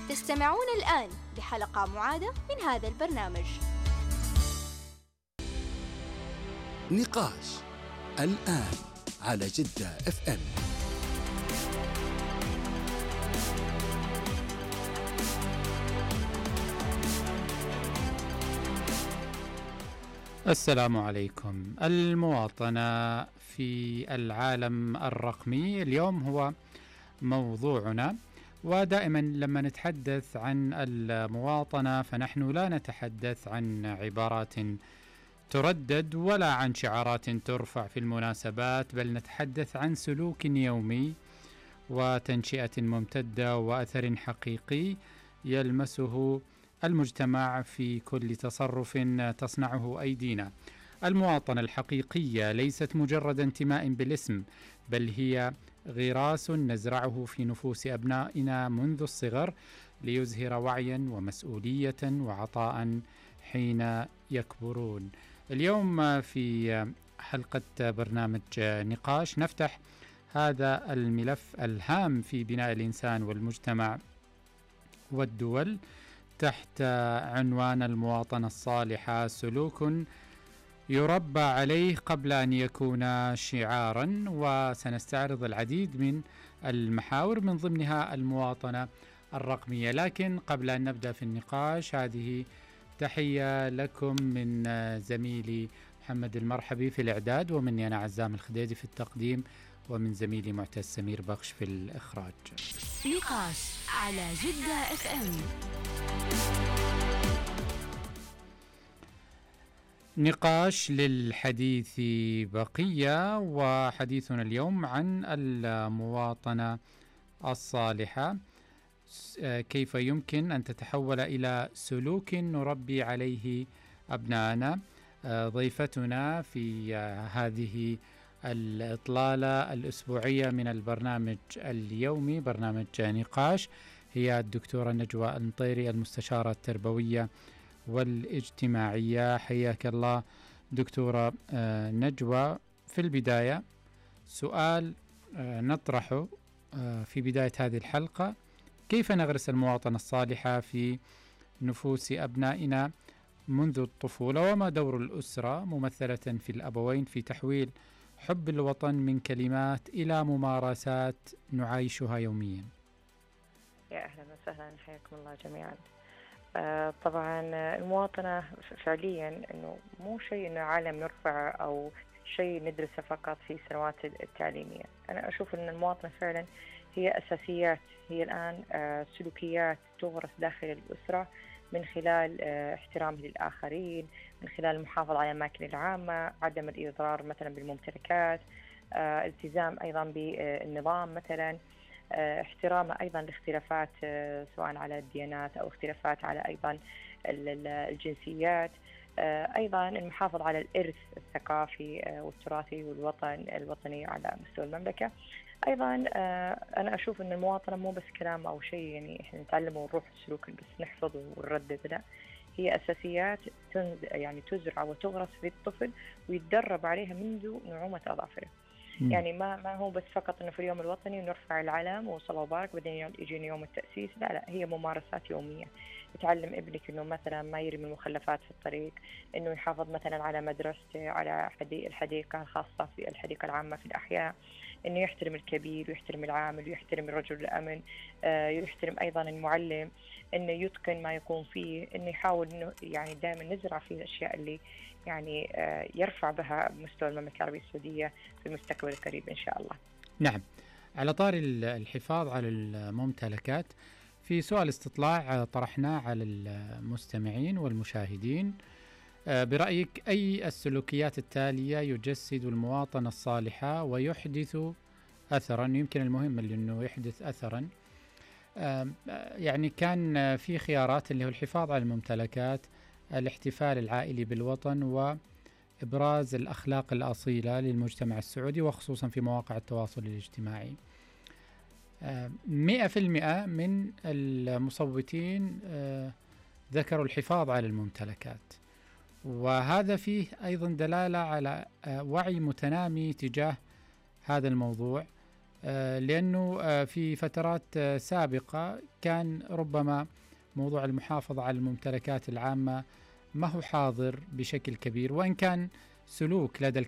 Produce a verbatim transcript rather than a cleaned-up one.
تستمعون الآن لحلقة معادة من هذا البرنامج. نقاش الآن على جدة اف ام. السلام عليكم. المواطنة في العالم الرقمي اليوم هو موضوعنا، ودائما لما نتحدث عن المواطنة فنحن لا نتحدث عن عبارات تردد ولا عن شعارات ترفع في المناسبات، بل نتحدث عن سلوك يومي وتنشئة ممتدة وأثر حقيقي يلمسه المجتمع في كل تصرف تصنعه أيدينا. المواطنة الحقيقية ليست مجرد انتماء بالاسم، بل هي غراس نزرعه في نفوس أبنائنا منذ الصغر ليزهر وعيا ومسؤولية وعطاء حين يكبرون. اليوم في حلقة برنامج نقاش نفتح هذا الملف الهام في بناء الإنسان والمجتمع والدول تحت عنوان المواطنة الصالحة، سلوك يربى عليه قبل أن يكون شعارا. وسنستعرض العديد من المحاور من ضمنها المواطنة الرقمية. لكن قبل أن نبدأ في النقاش، هذه تحية لكم من زميلي محمد المرحبي في الإعداد، ومني أنا عزام الخديدي في التقديم، ومن زميلي معتز سمير بخش في الإخراج. نقاش على جدة اف ام. نقاش للحديث بقية، وحديثنا اليوم عن المواطنة الصالحة، كيف يمكن أن تتحول إلى سلوك نربي عليه أبنائنا. ضيفتنا في هذه الإطلالة الأسبوعية من البرنامج اليومي برنامج نقاش هي الدكتورة نجوى المطيري، المستشارة التربوية والاجتماعية. حياك الله دكتورة نجوى. في البداية سؤال نطرحه في بداية هذه الحلقة: كيف نغرس المواطنة الصالحة في نفوس أبنائنا منذ الطفولة، وما دور الأسرة ممثلة في الأبوين في تحويل حب الوطن من كلمات إلى ممارسات نعيشها يوميا؟ يا أهلا وسهلا، حياكم الله جميعا. آه طبعا المواطنة فعليا أنه مو شيء أنه عالم نرفع أو شيء ندرسه فقط في السنوات التعليمية. أنا أشوف أن المواطنة فعلا هي أساسيات، هي الآن آه سلوكيات تغرس داخل الأسرة من خلال آه احترامه للآخرين، من خلال المحافظة على الأماكن العامة، عدم الإضرار مثلا بالممتلكات، آه التزام أيضا بالنظام مثلا، آه احترام أيضا الاختلافات آه سواء على الديانات أو اختلافات على أيضا الجنسيات، آه أيضا المحافظة على الإرث الثقافي آه والتراثي والوطن الوطني على مستوى المملكة. أيضا آه أنا أشوف أن المواطنة مو بس كلام أو شيء يعني إحنا نتعلمه ونروح السلوك بس نحفظه ونردد، لا، هي أساسيات يعني تزرع وتغرس في الطفل ويتدرب عليها منذ نعومة أظافره. يعني ما ما هو بس فقط انه في اليوم الوطني ونرفع العلم وصلى وبارك بعدين يجيني يوم التأسيس، لا لا، هي ممارسات يومية. تعلم ابنك انه مثلا ما يرمي المخلفات في الطريق، انه يحافظ مثلا على مدرسته، على الحديقة الخاصة في الحديقة العامة في الأحياء، انه يحترم الكبير ويحترم العامل ويحترم الرجل الأمن، آه يحترم ايضا المعلم، انه يتقن ما يقوم فيه، انه يحاول انه يعني دائما نزرع فيه الاشياء اللي يعني آه يرفع بها مستوى المملكة العربية السعودية في المستقبل القريب إن شاء الله. نعم. على طاري الحفاظ على الممتلكات، في سؤال استطلاع طرحناه على المستمعين والمشاهدين: برأيك أي السلوكيات التالية يجسد المواطنة الصالحة ويحدث أثرا؟ يمكن المهم اللي أنه يحدث أثرا. يعني كان في خيارات اللي هو الحفاظ على الممتلكات، الاحتفال العائلي بالوطن، و إبراز الأخلاق الأصيلة للمجتمع السعودي وخصوصا في مواقع التواصل الاجتماعي. مئة في المئة من المصوتين ذكروا الحفاظ على الممتلكات، وهذا فيه أيضا دلالة على وعي متنامي تجاه هذا الموضوع آه، لأنه آه، في فترات آه، سابقة كان ربما موضوع المحافظة على الممتلكات العامة ما هو حاضر بشكل كبير، وإن كان سلوك لدى